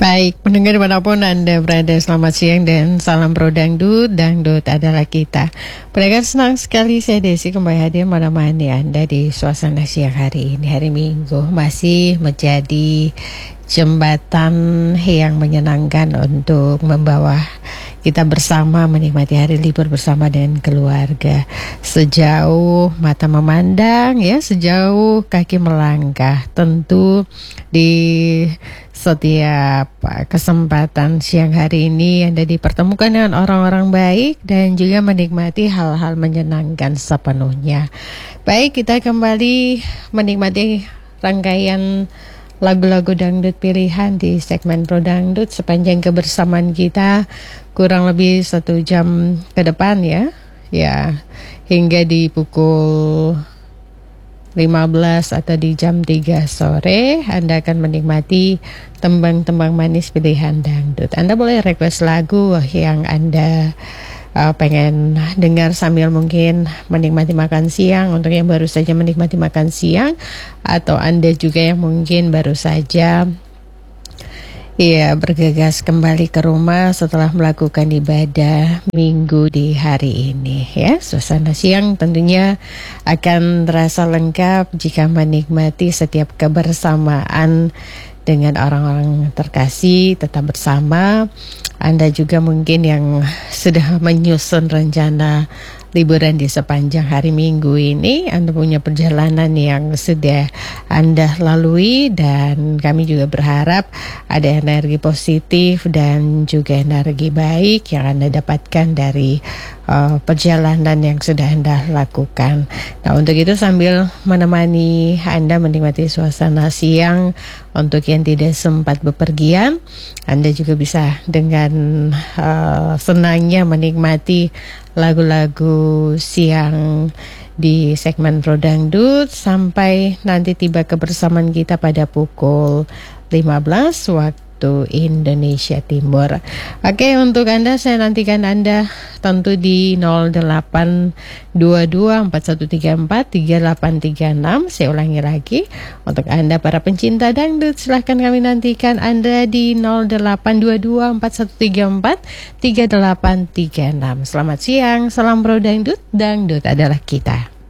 Baik, pendengar dimanapun Anda berada, selamat siang dan salam pro dangdut, dangdut adalah kita. Pendengar, senang sekali saya Desi kembali hadir menemani Anda di suasana siang hari ini, hari Minggu. Masih menjadi jembatan yang menyenangkan untuk membawa kita bersama menikmati hari libur bersama dengan keluarga. Sejauh mata memandang ya, sejauh kaki melangkah, tentu di setiap kesempatan siang hari ini Anda dipertemukan dengan orang-orang baik dan juga menikmati hal-hal menyenangkan sepenuhnya. Baik, kita kembali menikmati rangkaian lagu-lagu dangdut pilihan di segmen Pro Dangdut sepanjang kebersamaan kita kurang lebih 1 jam ke depan ya. Ya, hingga di pukul 15 atau di jam 3 sore Anda akan menikmati tembang-tembang manis pilihan dangdut. Anda boleh request lagu yang Anda pengen dengar sambil mungkin menikmati makan siang, untuk yang baru saja menikmati makan siang, atau Anda juga yang mungkin baru saja bergegas kembali ke rumah setelah melakukan ibadah minggu di hari ini ya. Suasana siang tentunya akan terasa lengkap jika menikmati setiap kebersamaan dengan orang-orang terkasih, tetap bersama. Anda juga mungkin yang sudah menyusun rencana liburan di sepanjang hari Minggu ini, Anda punya perjalanan yang sudah Anda lalui, dan kami juga berharap ada energi positif dan juga energi baik yang Anda dapatkan dari perjalanan yang sudah Anda lakukan. Nah, untuk itu sambil menemani Anda menikmati suasana siang, untuk yang tidak sempat bepergian, Anda juga bisa dengan senangnya menikmati lagu-lagu siang di segmen Pro Dangdut sampai nanti tiba kebersamaan kita pada pukul 15 waktu Indonesia Timur. Oke, untuk Anda saya nantikan Anda tentu di 082241343836. Saya ulangi lagi, untuk Anda para pencinta dangdut, silahkan kami nantikan Anda di 082241343836. Selamat siang, salam Pro Dangdut, dangdut adalah kita.